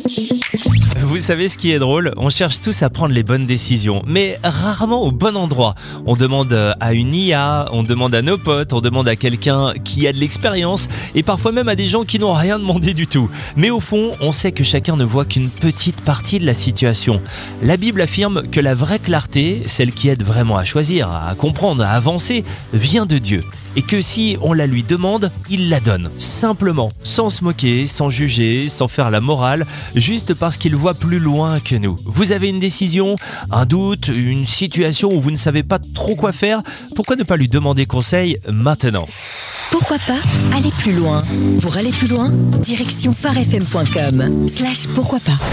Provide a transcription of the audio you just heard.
Vous savez ce qui est drôle? On cherche tous à prendre les bonnes décisions, mais rarement au bon endroit. On demande à une IA, on demande à nos potes, on demande à quelqu'un qui a de l'expérience et parfois même à des gens qui n'ont rien demandé du tout. Mais au fond, on sait que chacun ne voit qu'une petite partie de la situation. La Bible affirme que la vraie clarté, celle qui aide vraiment à choisir, à comprendre, à avancer, vient de Dieu. Et que si on la lui demande, il la donne. Simplement, sans se moquer, sans juger, sans faire la morale, juste parce qu'il voit plus loin que nous. Vous avez une décision, un doute, une situation où vous ne savez pas trop quoi faire, pourquoi ne pas lui demander conseil maintenant ? Pourquoi pas aller plus loin? Pour aller plus loin, direction farfm.com/pourquoi pas.